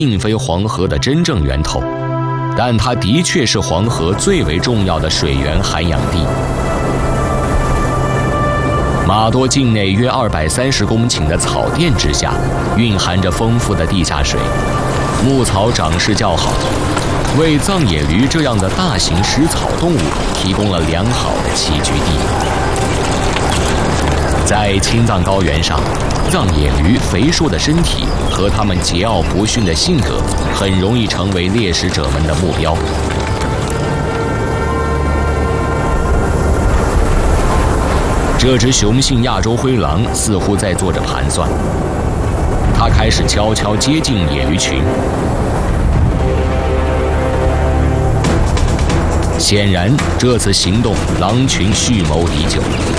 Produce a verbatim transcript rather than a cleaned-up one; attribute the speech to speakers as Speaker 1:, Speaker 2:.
Speaker 1: 并非黄河的真正源头，但它的确是黄河最为重要的水源涵养地。马多境内约二百三十公顷的草甸之下，蕴含着丰富的地下水，牧草长势较好，为藏野驴这样的大型食草动物提供了良好的栖居地。在青藏高原上，藏野驴肥硕的身体和它们桀骜不驯的性格，很容易成为猎食者们的目标。这只雄性亚洲灰狼似乎在做着盘算，它开始悄悄接近野驴群。显然，这次行动狼群蓄谋已久。